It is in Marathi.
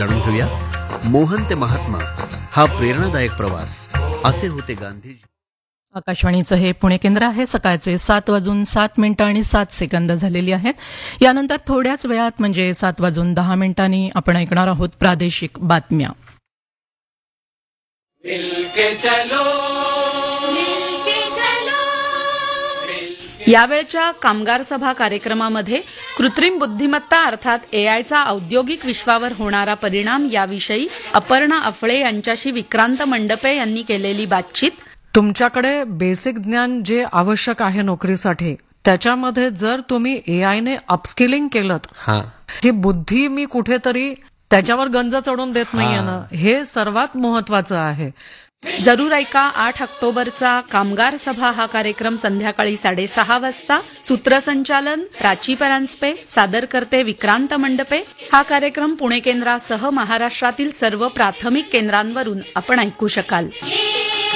जाणून घेऊया मोहन ते महात्मा हा प्रेरणादायक प्रवास. असे होते गांधीजी. आकाशवाणीचं हे पुणे केंद्र आहे. सकाळचे 7:07 झालेली आहेत. यानंतर थोड्याच वेळात म्हणजे 7:10 आपण ऐकणार आहोत प्रादेशिक बातम्या. यावेळच्या कामगार सभा कार्यक्रमामध्ये कृत्रिम बुद्धिमत्ता अर्थात एआयचा औद्योगिक विश्वावर होणारा परिणाम याविषयी अपर्णा अफळे यांच्याशी विक्रांत मंडपे यांनी केलेली बातचीत. तुमच्याकडे बेसिक ज्ञान जे आवश्यक आहे नोकरीसाठी, त्याच्यामध्ये जर तुम्ही एआयने अपस्किलिंग केलं, ही बुद्धी मी कुठेतरी त्याच्यावर गंज चढून देत नाहीये ना, हे सर्वात महत्वाचं आहे. जरूर ऐका 8 ऑक्टोबरचा कामगार सभा हा कार्यक्रम संध्याकाळी 6:30 वाजता. सूत्रसंचालन प्राची परांजपे, सादर करते विक्रांत मंडपे. हा कार्यक्रम पुणे केंद्रासह महाराष्ट्रातील सर्व प्राथमिक केंद्रांवरून आपण ऐकू शकाल.